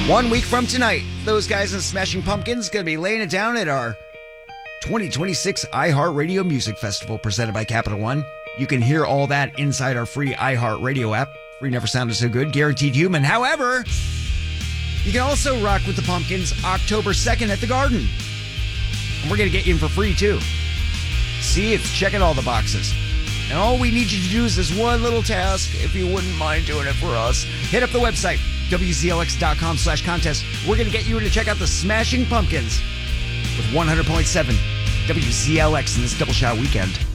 1 week from tonight, those guys in Smashing Pumpkins going to be laying it down at our 2026 iHeartRadio Music Festival presented by Capital One. You can hear all that inside our free iHeartRadio app. Free never sounded so good, guaranteed human. However, you can also rock with the Pumpkins October 2nd at the Garden. And we're going to get you in for free, too. See, it's checking all the boxes. And all we need you to do is this one little task, if you wouldn't mind doing it for us. Hit up the website, WZLX.com/contest. We're going to get you to check out the Smashing Pumpkins with 100.7 WZLX in this double shot weekend.